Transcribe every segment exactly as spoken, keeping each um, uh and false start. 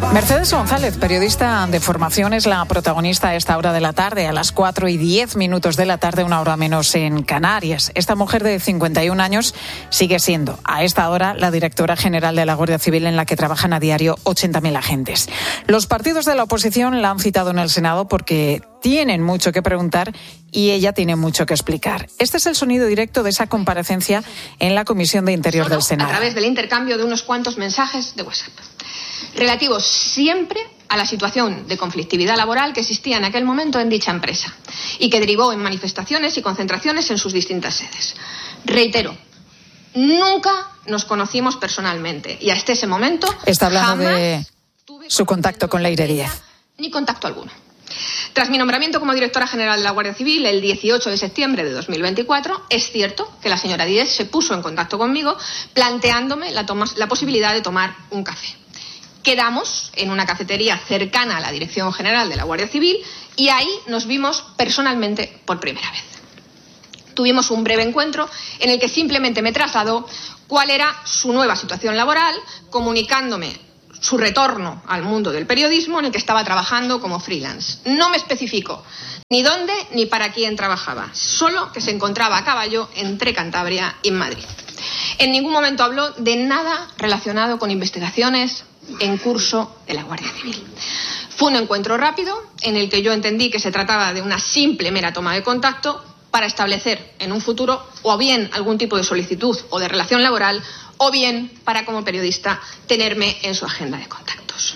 Mercedes González, periodista de formación, es la protagonista a esta hora de la tarde, a las cuatro y diez minutos de la tarde, una hora menos en Canarias. Esta mujer de cincuenta y un años sigue siendo, a esta hora, la directora general de la Guardia Civil, en la que trabajan a diario ochenta mil agentes. Los partidos de la oposición la han citado en el Senado porque tienen mucho que preguntar y ella tiene mucho que explicar. Este es el sonido directo de esa comparecencia en la Comisión de Interior Solo del Senado. A través del intercambio de unos cuantos mensajes de WhatsApp, relativos siempre a la situación de conflictividad laboral que existía en aquel momento en dicha empresa y que derivó en manifestaciones y concentraciones en sus distintas sedes. Reitero, nunca nos conocimos personalmente y hasta ese momento está hablando jamás de su contacto con Leire Díez. Ni contacto alguno. Tras mi nombramiento como directora general de la Guardia Civil el dieciocho de septiembre de dos mil veinticuatro, es cierto que la señora Díez se puso en contacto conmigo planteándome la, toma, la posibilidad de tomar un café. Quedamos en una cafetería cercana a la Dirección General de la Guardia Civil y ahí nos vimos personalmente por primera vez. Tuvimos un breve encuentro en el que simplemente me trasladó cuál era su nueva situación laboral, comunicándome su retorno al mundo del periodismo en el que estaba trabajando como freelance. No me especificó ni dónde ni para quién trabajaba, solo que se encontraba a caballo entre Cantabria y Madrid. En ningún momento habló de nada relacionado con investigaciones en curso de la Guardia Civil. Fue un encuentro rápido en el que yo entendí que se trataba de una simple mera toma de contacto para establecer en un futuro o bien algún tipo de solicitud o de relación laboral o bien para, como periodista, tenerme en su agenda de contactos.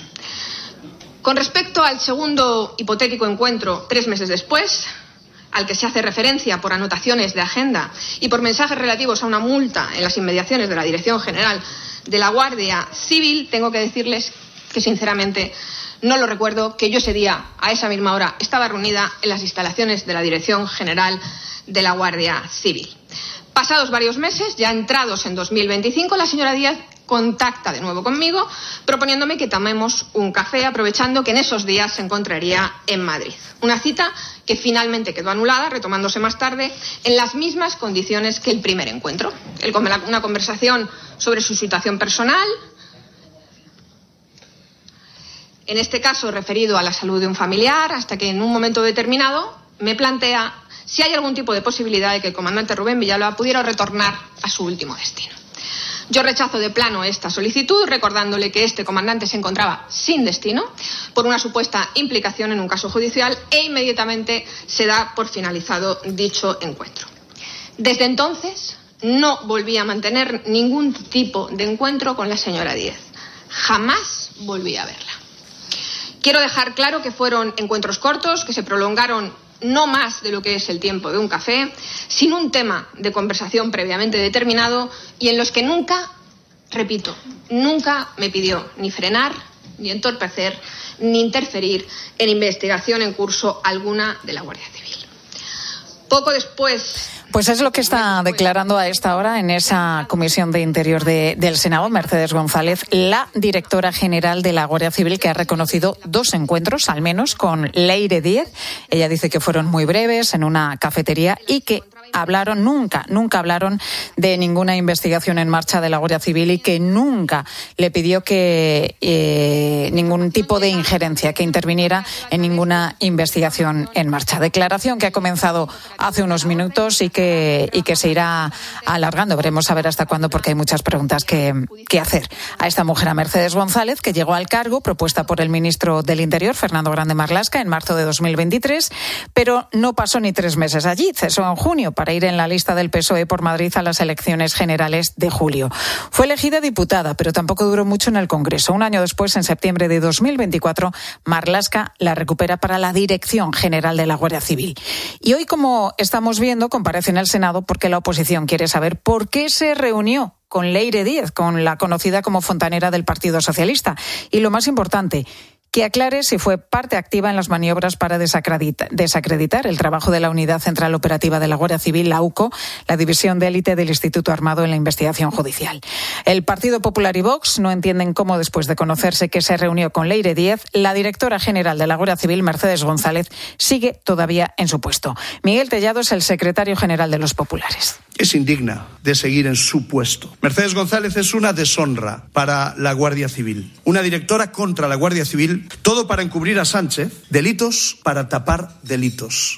Con respecto al segundo hipotético encuentro tres meses después, al que se hace referencia por anotaciones de agenda y por mensajes relativos a una multa en las inmediaciones de la Dirección General de la Guardia Civil, tengo que decirles que sinceramente no lo recuerdo, que yo ese día, a esa misma hora, estaba reunida en las instalaciones de la Dirección General de la Guardia Civil. Pasados varios meses, ya entrados en dos mil veinticinco, la señora Díaz contacta de nuevo conmigo proponiéndome que tomemos un café, aprovechando que en esos días se encontraría en Madrid. Una cita que finalmente quedó anulada, retomándose más tarde en las mismas condiciones que el primer encuentro. Una conversación sobre su situación personal, en este caso referido a la salud de un familiar, hasta que en un momento determinado me plantea si hay algún tipo de posibilidad de que el comandante Rubén Villalba pudiera retornar a su último destino. Yo rechazo de plano esta solicitud, recordándole que este comandante se encontraba sin destino por una supuesta implicación en un caso judicial e inmediatamente se da por finalizado dicho encuentro. Desde entonces no volví a mantener ningún tipo de encuentro con la señora Díez. Jamás volví a verla. Quiero dejar claro que fueron encuentros cortos, que se prolongaron no más de lo que es el tiempo de un café, sin un tema de conversación previamente determinado y en los que nunca, repito, nunca me pidió ni frenar, ni entorpecer, ni interferir en investigación en curso alguna de la Guardia Civil. Poco después... Pues es lo que está declarando a esta hora en esa Comisión de Interior de, del Senado, Mercedes González, la directora general de la Guardia Civil, que ha reconocido dos encuentros, al menos, con Leire Díez. Ella dice que fueron muy breves, en una cafetería, y que hablaron, nunca, nunca hablaron de ninguna investigación en marcha de la Guardia Civil y que nunca le pidió que eh, ningún tipo de injerencia, que interviniera en ninguna investigación en marcha. Declaración que ha comenzado hace unos minutos y que, y que se irá alargando. Veremos a ver hasta cuándo, porque hay muchas preguntas que, que hacer a esta mujer, a Mercedes González, que llegó al cargo propuesta por el ministro del Interior, Fernando Grande Marlaska, en marzo de dos mil veintitrés, pero no pasó ni tres meses allí. Cesó en junio para ir en la lista del P S O E por Madrid a las elecciones generales de julio. Fue elegida diputada, pero tampoco duró mucho en el Congreso. Un año después, en septiembre de dos mil veinticuatro, Marlaska la recupera para la Dirección General de la Guardia Civil. Y hoy, como estamos viendo, comparece en el Senado porque la oposición quiere saber por qué se reunió con Leire Díez, con la conocida como fontanera del Partido Socialista. Y lo más importante, que aclare si fue parte activa en las maniobras para desacreditar, desacreditar el trabajo de la Unidad Central Operativa de la Guardia Civil, la U C O, la división de élite del Instituto Armado en la investigación judicial. El Partido Popular y Vox no entienden cómo, después de conocerse que se reunió con Leire Díez, la directora general de la Guardia Civil, Mercedes González, sigue todavía en su puesto. Miguel Tellado es el secretario general de los populares. Es indigna de seguir en su puesto. Mercedes González es una deshonra para la Guardia Civil. Una directora contra la Guardia Civil, todo para encubrir a Sánchez, delitos para tapar delitos.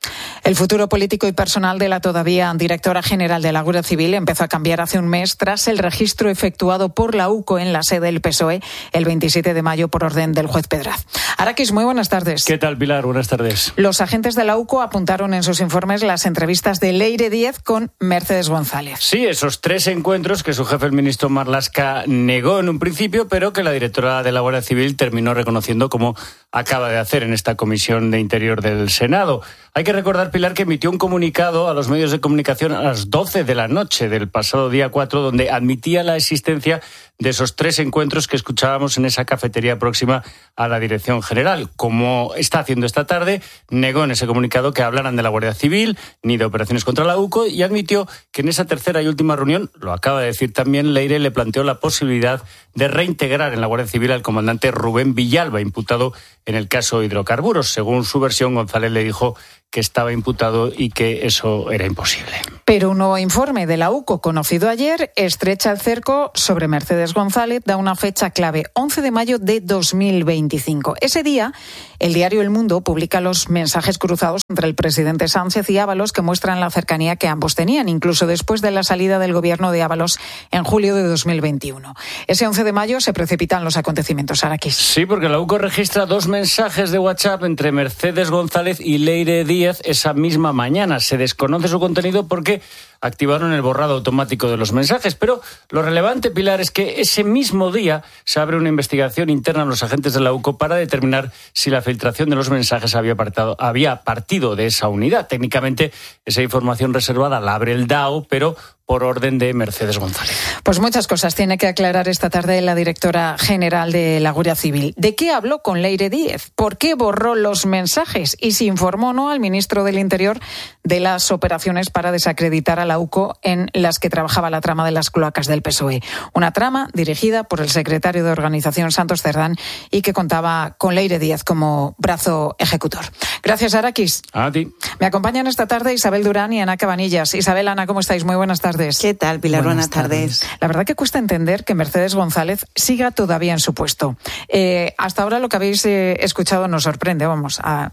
El futuro político y personal de la todavía directora general de la Guardia Civil empezó a cambiar hace un mes tras el registro efectuado por la U C O en la sede del P S O E el veintisiete de mayo por orden del juez Pedraz. Araquis, muy buenas tardes. ¿Qué tal, Pilar? Buenas tardes. Los agentes de la U C O apuntaron en sus informes las entrevistas de Leire Díez con Mercedes González. Sí, esos tres encuentros que su jefe, el ministro Marlaska, negó en un principio, pero que la directora de la Guardia Civil terminó reconociendo, como acaba de hacer en esta Comisión de Interior del Senado. Hay que recordar, Pilar, que emitió un comunicado a los medios de comunicación a las doce de la noche del pasado día cuatro, donde admitía la existencia de esos tres encuentros que escuchábamos en esa cafetería próxima a la Dirección General. Como está haciendo esta tarde, negó en ese comunicado que hablaran de la Guardia Civil ni de operaciones contra la U C O y admitió que en esa tercera y última reunión, lo acaba de decir también Leire, le planteó la posibilidad de reintegrar en la Guardia Civil al comandante Rubén Villalba, imputado en el caso Hidrocarburos. Según su versión, González le dijo que estaba imputado y que eso era imposible. Pero un nuevo informe de la U C O, conocido ayer, estrecha el cerco sobre Mercedes González, da una fecha clave, once de mayo de dos mil veinticinco. Ese día, el diario El Mundo publica los mensajes cruzados entre el presidente Sánchez y Ábalos que muestran la cercanía que ambos tenían, incluso después de la salida del gobierno de Ábalos en julio de dos mil veintiuno. Ese once de mayo se precipitan los acontecimientos. Araquis. Sí, porque la U C O registra dos mensajes de WhatsApp entre Mercedes González y Leire Díez esa misma mañana. Se desconoce su contenido porque activaron el borrado automático de los mensajes, pero lo relevante, Pilar, es que ese mismo día se abre una investigación interna a los agentes de la U C O para determinar si la filtración de los mensajes había, apartado, había partido de esa unidad. Técnicamente, esa información reservada la abre el D A O, pero por orden de Mercedes González. Pues muchas cosas tiene que aclarar esta tarde la directora general de la Guardia Civil. ¿De qué habló con Leire Díez? ¿Por qué borró los mensajes? Y si informó o no al ministro del Interior de las operaciones para desacreditar a la U C O en las que trabajaba la trama de las cloacas del P S O E. Una trama dirigida por el secretario de Organización, Santos Cerdán, y que contaba con Leire Díez como brazo ejecutor. Gracias, Araquis. A ti. Me acompañan esta tarde Isabel Durán y Ana Cabanillas. Isabel, Ana, ¿cómo estáis? Muy buenas tardes. ¿Qué tal, Pilar? Buenas, buenas tardes. tardes. La verdad que cuesta entender que Mercedes González siga todavía en su puesto. Eh, hasta ahora lo que habéis eh, escuchado nos sorprende, vamos, a...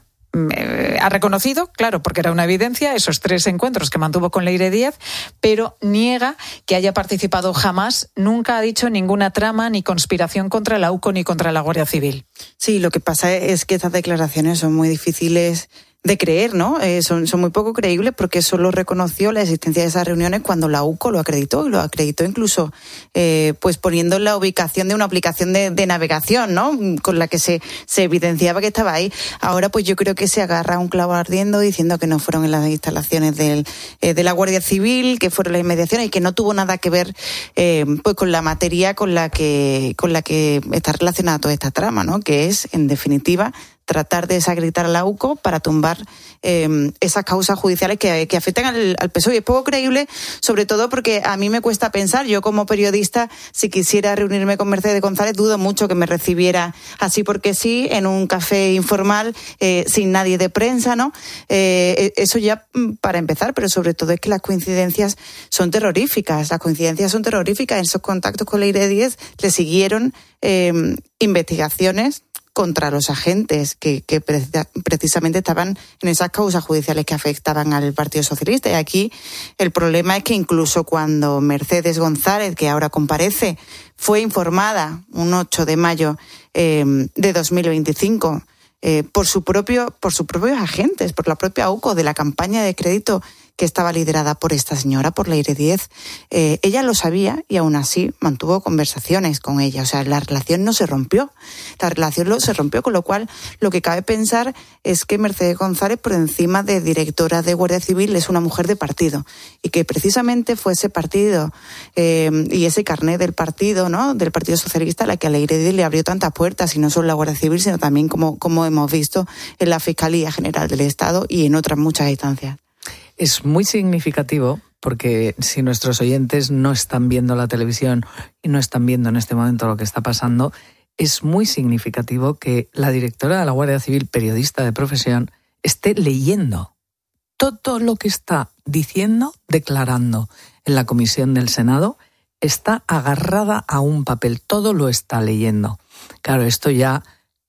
ha reconocido, claro, porque era una evidencia, esos tres encuentros que mantuvo con Leire Díez, pero niega que haya participado jamás, nunca ha dicho ninguna trama ni conspiración contra la U C O ni contra la Guardia Civil. Sí, lo que pasa es que estas declaraciones son muy difíciles de creer, ¿no? Eh, son, son muy poco creíbles porque solo reconoció la existencia de esas reuniones cuando la U C O lo acreditó, y lo acreditó incluso eh, pues poniendo la ubicación de una aplicación de, de navegación, ¿no? Con la que se, se evidenciaba que estaba ahí. Ahora pues yo creo que se agarra a un clavo ardiendo diciendo que no fueron en las instalaciones del, eh, de la Guardia Civil, que fueron las inmediaciones y que no tuvo nada que ver eh, pues con la materia con la que, con la que está relacionada toda esta trama, ¿no? Que es, en definitiva, tratar de desacreditar a la U C O para tumbar eh, esas causas judiciales que, que afectan al, al P S O E. Y es poco creíble, sobre todo porque a mí me cuesta pensar, yo como periodista, si quisiera reunirme con Mercedes González, dudo mucho que me recibiera así porque sí, en un café informal, eh, sin nadie de prensa, ¿no? Eh, eso ya para empezar, pero sobre todo es que las coincidencias son terroríficas, las coincidencias son terroríficas. En esos contactos con Leire Díez le siguieron eh, investigaciones contra los agentes que, que precisamente estaban en esas causas judiciales que afectaban al Partido Socialista. Y aquí el problema es que incluso cuando Mercedes González, que ahora comparece, fue informada un ocho de mayo eh, de dos mil veinticinco eh, por su propio, por sus propios agentes, por la propia U C O, de la campaña de crédito que estaba liderada por esta señora, por Leire Díez. Eh, ella lo sabía y aún así mantuvo conversaciones con ella. O sea, la relación no se rompió. La relación no se rompió, con lo cual lo que cabe pensar es que Mercedes González, por encima de directora de Guardia Civil, es una mujer de partido. Y que precisamente fue ese partido eh, y ese carné del partido, ¿no?, del Partido Socialista, la que a Leire Díez le abrió tantas puertas, y no solo en la Guardia Civil, sino también, como, como hemos visto, en la Fiscalía General del Estado y en otras muchas instancias. Es muy significativo porque si nuestros oyentes no están viendo la televisión y no están viendo en este momento lo que está pasando, es muy significativo que la directora de la Guardia Civil, periodista de profesión, esté leyendo todo lo que está diciendo, declarando en la comisión del Senado. Está agarrada a un papel, todo lo está leyendo. Claro, esto ya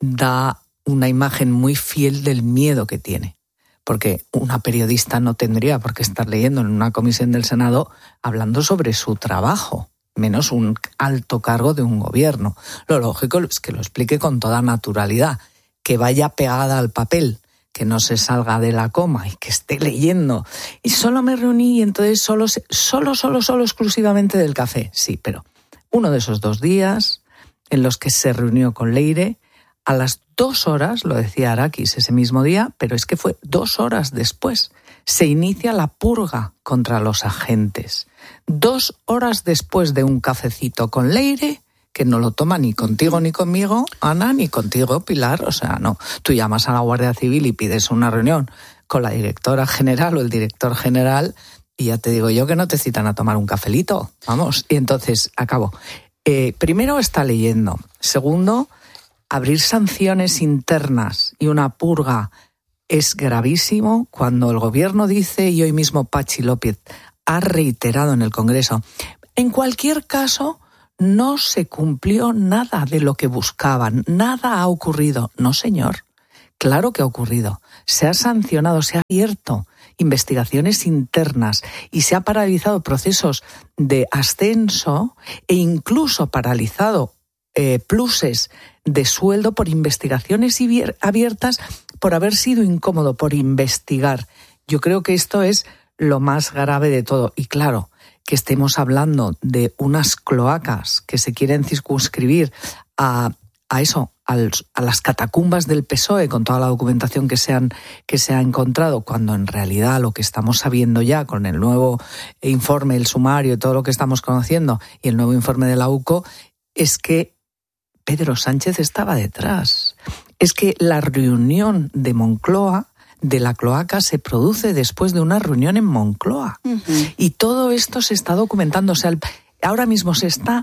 da una imagen muy fiel del miedo que tiene. Porque una periodista no tendría por qué estar leyendo en una comisión del Senado hablando sobre su trabajo, menos un alto cargo de un gobierno. Lo lógico es que lo explique con toda naturalidad, que vaya pegada al papel, que no se salga de la coma y que esté leyendo. Y solo me reuní y entonces solo, solo, solo, solo exclusivamente del café. Sí, pero uno de esos dos días en los que se reunió con Leire, a las dos horas, lo decía Arakis ese mismo día, pero es que fue dos horas después, se inicia la purga contra los agentes. Dos horas después de un cafecito con Leire, que no lo toma ni contigo ni conmigo, Ana, ni contigo, Pilar. O sea, no, tú llamas a la Guardia Civil y pides una reunión con la directora general o el director general y ya te digo yo que no te citan a tomar un cafelito. Vamos, y entonces, acabo. Eh, primero está leyendo. Segundo, abrir sanciones internas y una purga es gravísimo cuando el gobierno dice, y hoy mismo Patxi López ha reiterado en el Congreso, en cualquier caso no se cumplió nada de lo que buscaban, nada ha ocurrido. No, señor, claro que ha ocurrido. Se ha sancionado, se ha abierto investigaciones internas y se ha paralizado procesos de ascenso e incluso paralizado eh, pluses de sueldo por investigaciones abiertas por haber sido incómodo, por investigar. Yo creo que esto es lo más grave de todo. Y claro, que estemos hablando de unas cloacas que se quieren circunscribir a, a eso, al, a las catacumbas del P S O E con toda la documentación que se, han, que se ha encontrado, cuando en realidad lo que estamos sabiendo ya con el nuevo informe, el sumario y todo lo que estamos conociendo y el nuevo informe de la U C O es que Pedro Sánchez estaba detrás. Es que la reunión de Moncloa, de la cloaca, se produce después de una reunión en Moncloa. Uh-huh. Y todo esto se está documentando. O sea, el, ahora mismo se está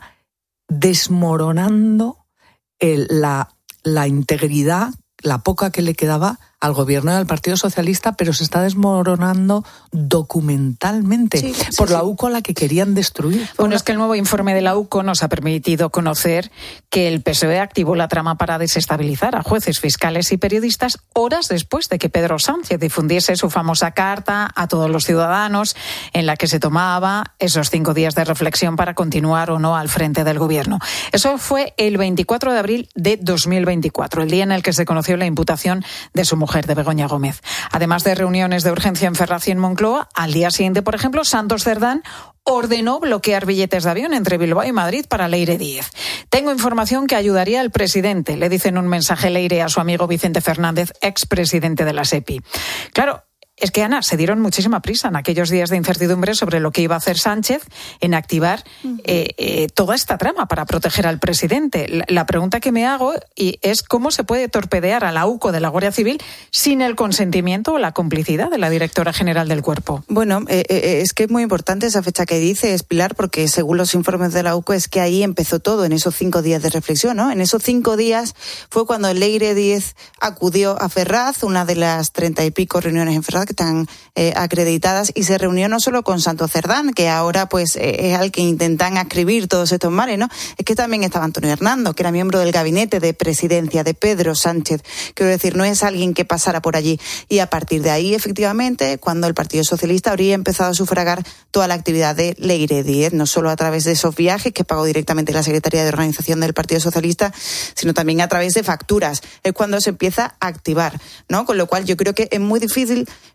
desmoronando el, la, la integridad, la poca que le quedaba al gobierno y al Partido Socialista, pero se está desmoronando documentalmente sí, sí, por sí. la U C O, la que querían destruir. Bueno, es que el nuevo informe de la U C O nos ha permitido conocer que el P S O E activó la trama para desestabilizar a jueces, fiscales y periodistas horas después de que Pedro Sánchez difundiese su famosa carta a todos los ciudadanos en la que se tomaba esos cinco días de reflexión para continuar o no al frente del gobierno. Eso fue el veinticuatro de abril de dos mil veinticuatro, el día en el que se conoció la imputación de su mujer, de Begoña Gómez. Además de reuniones de urgencia en Ferraz y en Moncloa, al día siguiente, por ejemplo, Santos Cerdán ordenó bloquear billetes de avión entre Bilbao y Madrid para Leire Díez. Tengo información que ayudaría al presidente, le dice en un mensaje Leire a su amigo Vicente Fernández, expresidente de la SEPI. Claro, es que, Ana, se dieron muchísima prisa en aquellos días de incertidumbre sobre lo que iba a hacer Sánchez en activar eh, eh, toda esta trama para proteger al presidente. La, la pregunta que me hago y es cómo se puede torpedear a la U C O de la Guardia Civil sin el consentimiento o la complicidad de la directora general del cuerpo. Bueno, eh, eh, es que es muy importante esa fecha que dices, Pilar, porque según los informes de la U C O es que ahí empezó todo, en esos cinco días de reflexión, ¿no? En esos cinco días fue cuando Leire Díez acudió a Ferraz, una de las treinta y pico reuniones en Ferraz que están eh, acreditadas, y se reunió no solo con Santos Cerdán, que ahora pues eh, es al que intentan ascribir todos estos males, ¿no? Es que también estaba Antonio Hernando, que era miembro del gabinete de presidencia de Pedro Sánchez. Quiero decir, no es alguien que pasara por allí. Y a partir de ahí, efectivamente, cuando el Partido Socialista habría empezado a sufragar toda la actividad de Leire Díez, no solo a través de esos viajes que pagó directamente la Secretaría de Organización del Partido Socialista, sino también a través de facturas. Es cuando se empieza a activar, ¿no? Con lo cual yo creo que es muy difícil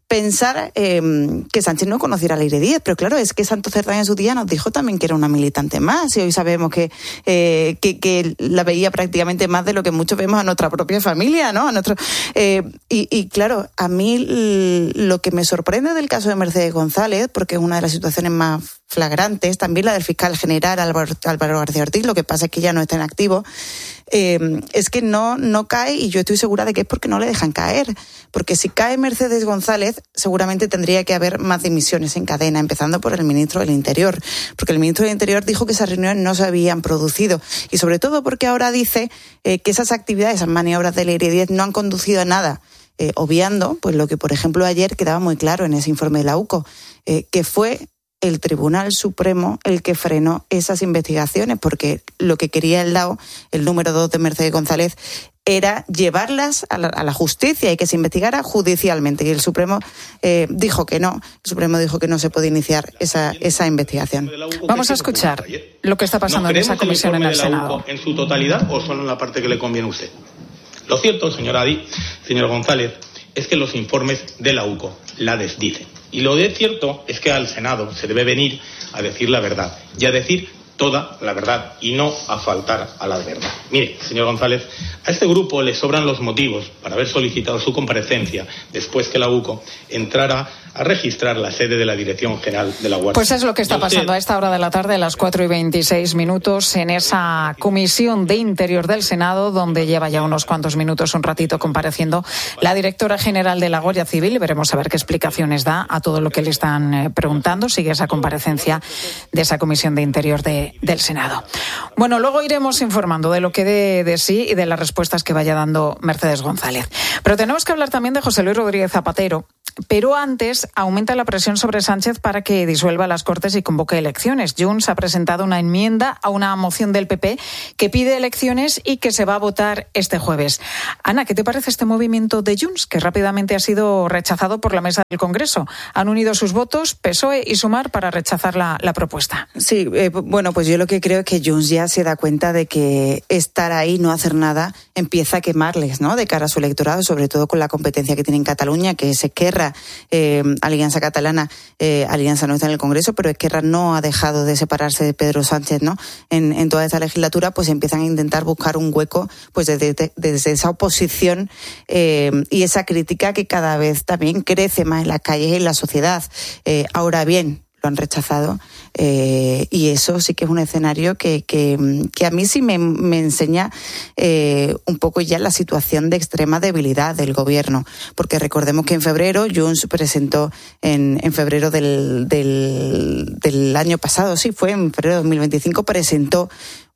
pensar eh, que Sánchez no conociera a Leire Díez, pero claro, es que Santos Cerdán en su día nos dijo también que era una militante más, y hoy sabemos que, eh, que, que la veía prácticamente más de lo que muchos vemos a nuestra propia familia, ¿no? A nuestro, eh, y, y claro, a mí l- lo que me sorprende del caso de Mercedes González, porque es una de las situaciones más flagrantes, también la del fiscal general Álvaro, Álvaro García Ortiz, lo que pasa es que ya no está en activo, eh, es que no, no cae, y yo estoy segura de que es porque no le dejan caer, porque si cae Mercedes González, seguramente tendría que haber más dimisiones en cadena, empezando por el ministro del Interior, porque el ministro del Interior dijo que esas reuniones no se habían producido, y sobre todo porque ahora dice eh, que esas actividades, esas maniobras de Leire Díez no han conducido a nada, eh, obviando pues lo que, por ejemplo, ayer quedaba muy claro en ese informe de la U C O, eh, que fue el Tribunal Supremo el que frenó esas investigaciones, porque lo que quería el D A O, el número dos de Mercedes González, era llevarlas a la, a la justicia y que se investigara judicialmente. Y el Supremo eh, dijo que no. El Supremo dijo que no se puede iniciar esa, esa investigación. Vamos a escuchar lo que está pasando en esa comisión en el Senado. ¿En su totalidad o solo en la parte que le conviene a usted? Lo cierto, señor Adi, señor González, es que los informes de la U C O la desdicen. Y lo de cierto es que al Senado se debe venir a decir la verdad y a decir toda la verdad y no a faltar a la verdad. Mire, señor González, a este grupo le sobran los motivos para haber solicitado su comparecencia después que la U C O entrara a registrar la sede de la Dirección General de la Guardia. Pues es lo que está pasando a esta hora de la tarde, a las cuatro y veintiséis minutos, en esa Comisión de Interior del Senado, donde lleva ya unos cuantos minutos, un ratito, compareciendo la directora general de la Guardia Civil. Veremos a ver qué explicaciones da a todo lo que le están preguntando. Sigue esa comparecencia de esa Comisión de Interior de, del Senado. Bueno, luego iremos informando de lo que dé de sí y de las respuestas que vaya dando Mercedes González. Pero tenemos que hablar también de José Luis Rodríguez Zapatero. Pero antes aumenta la presión sobre Sánchez para que disuelva las Cortes y convoque elecciones. Junts ha presentado una enmienda a una moción del P P que pide elecciones y que se va a votar este jueves. Ana, ¿qué te parece este movimiento de Junts, que rápidamente ha sido rechazado por la mesa del Congreso? Han unido sus votos P S O E y Sumar para rechazar la, la propuesta. Sí, eh, bueno, pues yo lo que creo es que Junts ya se da cuenta de que estar ahí, no hacer nada, empieza a quemarles, ¿no?, de cara a su electorado, sobre todo con la competencia que tiene en Cataluña, que es Esquerra, eh, Alianza Catalana, eh, Alianza no está en el Congreso, pero Esquerra no ha dejado de separarse de Pedro Sánchez, ¿no? En, en toda esta legislatura, pues empiezan a intentar buscar un hueco, pues desde, desde, desde esa oposición eh, y esa crítica que cada vez también crece más en las calles y en la sociedad. Eh, ahora bien, lo han rechazado eh, y eso sí que es un escenario que, que, que a mí sí me, me enseña eh, un poco ya la situación de extrema debilidad del gobierno, porque recordemos que en febrero Junts presentó en, en febrero del, del, del año pasado, sí, fue en febrero de dos mil veinticinco, presentó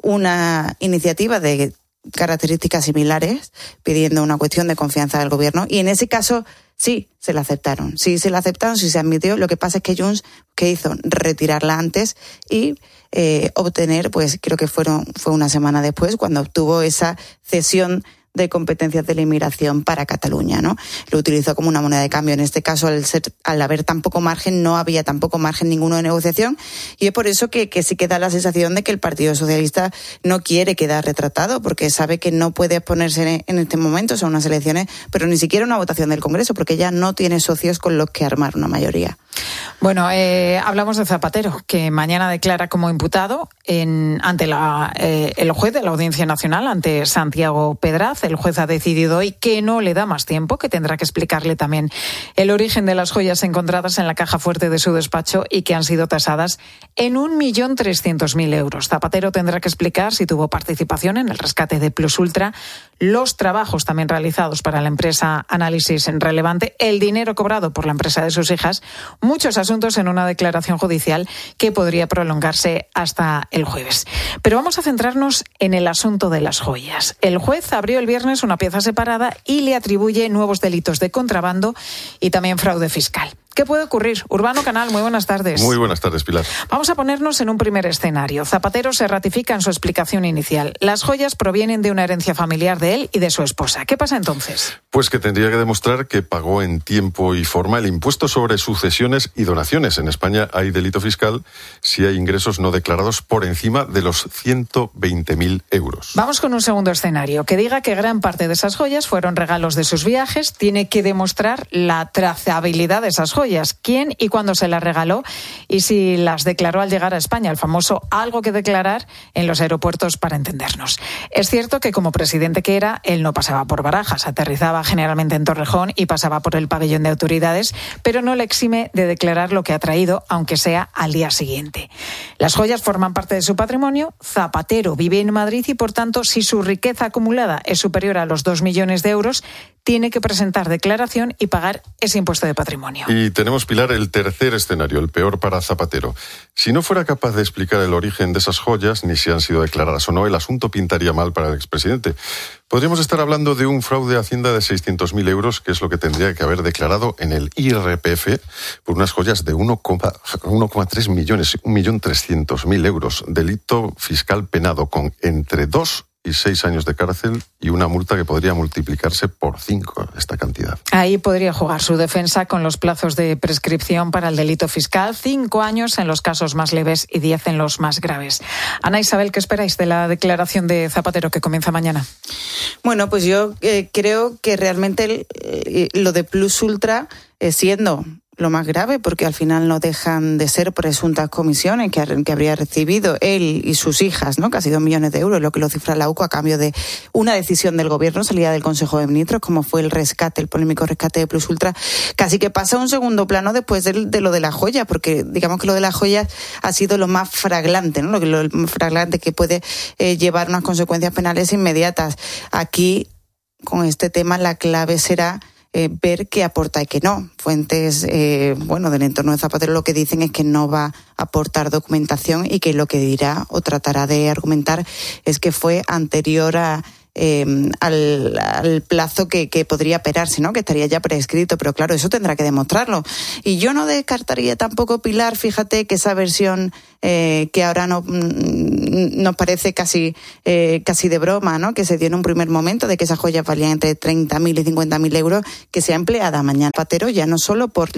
una iniciativa de características similares, pidiendo una cuestión de confianza del gobierno, y en ese caso sí se la aceptaron, sí se la aceptaron, sí se admitió. Lo que pasa es que Junts, ¿qué hizo? Retirarla antes y eh, obtener, pues creo que fueron fue una semana después, cuando obtuvo esa cesión de competencias de la inmigración para Cataluña, ¿no? Lo utilizó como una moneda de cambio. En este caso, al ser, al haber tan poco margen, no había tampoco margen ninguno de negociación, y es por eso que, que sí que da la sensación de que el Partido Socialista no quiere quedar retratado, porque sabe que no puede exponerse en, en este momento, son unas elecciones, pero ni siquiera una votación del Congreso, porque ya no tiene socios con los que armar una mayoría. Bueno, eh, hablamos de Zapatero, que mañana declara como imputado en, ante la, eh, el juez de la Audiencia Nacional, ante Santiago Pedraz. El juez ha decidido hoy que no le da más tiempo, que tendrá que explicarle también el origen de las joyas encontradas en la caja fuerte de su despacho y que han sido tasadas en un millón trescientos mil euros. Zapatero tendrá que explicar si tuvo participación en el rescate de Plus Ultra, los trabajos también realizados para la empresa Análisis Relevante, el dinero cobrado por la empresa de sus hijas, muchos asuntos en una declaración judicial que podría prolongarse hasta el jueves. Pero vamos a centrarnos en el asunto de las joyas. El juez abrió el viernes una pieza separada y le atribuye nuevos delitos de contrabando y también fraude fiscal. ¿Qué puede ocurrir? Urbano Canal, muy buenas tardes. Muy buenas tardes, Pilar. Vamos a ponernos en un primer escenario. Zapatero se ratifica en su explicación inicial. Las joyas provienen de una herencia familiar de él y de su esposa. ¿Qué pasa entonces? Pues que tendría que demostrar que pagó en tiempo y forma el impuesto sobre sucesiones y donaciones. En España hay delito fiscal si hay ingresos no declarados por encima de los ciento veinte mil euros. Vamos con un segundo escenario. Que diga que gran parte de esas joyas fueron regalos de sus viajes. Tiene que demostrar la trazabilidad de esas joyas. ¿Quién y cuándo se las regaló? Y si las declaró al llegar a España, el famoso algo que declarar en los aeropuertos para entendernos. Es cierto que como presidente que era, él no pasaba por Barajas, aterrizaba generalmente en Torrejón y pasaba por el pabellón de autoridades, pero no le exime de declarar lo que ha traído, aunque sea al día siguiente. Las joyas forman parte de su patrimonio. Zapatero vive en Madrid y, por tanto, si su riqueza acumulada es superior a los dos millones de euros, tiene que presentar declaración y pagar ese impuesto de patrimonio. Y tenemos, Pilar, el tercer escenario, el peor para Zapatero. Si no fuera capaz de explicar el origen de esas joyas, ni si han sido declaradas o no, el asunto pintaría mal para el expresidente. Podríamos estar hablando de un fraude a Hacienda de seiscientos mil euros, que es lo que tendría que haber declarado en el I R P F, por unas joyas de uno coma tres millones, un millón trescientos mil euros. Delito fiscal penado con entre dos y seis años de cárcel y una multa que podría multiplicarse por cinco esta cantidad. Ahí podría jugar su defensa con los plazos de prescripción para el delito fiscal, cinco años en los casos más leves y diez en los más graves. Ana Isabel, ¿qué esperáis de la declaración de Zapatero que comienza mañana? Bueno, pues yo eh, creo que realmente el, eh, lo de Plus Ultra, eh, siendo lo más grave, porque al final no dejan de ser presuntas comisiones que, que habría recibido él y sus hijas, ¿no? Casi dos millones de euros, lo que lo cifra la U C O a cambio de una decisión del gobierno salida del Consejo de Ministros, como fue el rescate, el polémico rescate de Plus Ultra. Casi que pasa a un segundo plano después de, de lo de las joyas, porque digamos que lo de las joyas ha sido lo más fraglante, ¿no? Lo, que, lo más fraglante que puede eh, llevar unas consecuencias penales inmediatas. Aquí, con este tema, la clave será Eh, ver qué aporta y qué no. Fuentes eh, bueno, del entorno de Zapatero lo que dicen es que no va a aportar documentación y que lo que dirá o tratará de argumentar es que fue anterior a Eh, al, al plazo que, que podría operarse, ¿no? Que estaría ya prescrito, pero claro, eso tendrá que demostrarlo. Y yo no descartaría tampoco, Pilar, fíjate que esa versión eh, que ahora no, nos parece casi, eh, casi de broma, ¿no? Que se dio en un primer momento de que esas joyas valían entre treinta mil y cincuenta mil euros, que sea empleada mañana Zapatero ya no solo por